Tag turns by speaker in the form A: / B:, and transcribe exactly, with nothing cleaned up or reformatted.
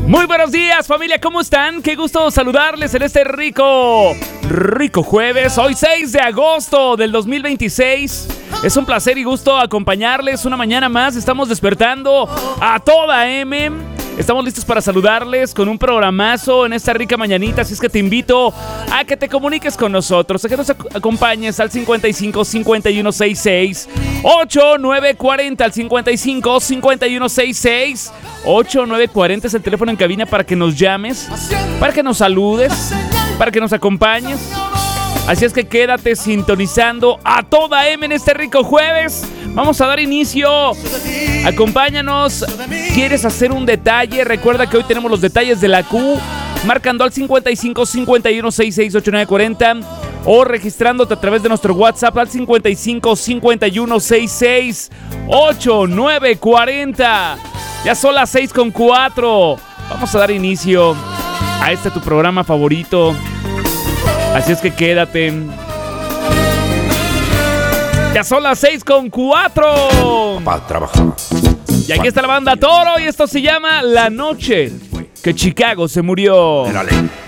A: Muy buenos días, familia, ¿cómo están? Qué gusto saludarles en este rico, rico jueves. Hoy seis de agosto del dos mil veintiséis. Es un placer y gusto acompañarles una mañana más. Estamos despertando a toda M. Estamos listos para saludarles con un programazo en esta rica mañanita. Así es que te invito a que te comuniques con nosotros, a que nos ac- acompañes al cincuenta y cinco, cincuenta y uno, sesenta y seis, ochenta y nueve cuarenta, al cincuenta y cinco, cincuenta y uno, sesenta y seis, ochenta y nueve cuarenta es el teléfono en cabina para que nos llames, para que nos saludes, para que nos acompañes. Así es que quédate sintonizando a toda M en este rico jueves. Vamos a dar inicio. Acompáñanos. ¿Quieres hacer un detalle? Recuerda que hoy tenemos los detalles de la Q. Marcando al cincuenta y cinco, cincuenta y uno, sesenta y seis, ochenta y nueve cuarenta. O registrándote a través de nuestro WhatsApp al cincuenta y cinco, cincuenta y uno, sesenta y seis, ochenta y nueve cuarenta. Ya son las seis con cuatro. Vamos a dar inicio a este tu programa favorito. Así es que quédate. Ya son las seis con cuatro.
B: Para trabajar.
A: Y aquí está la banda Toro y esto se llama La Noche que Chicago se murió.
B: Dale.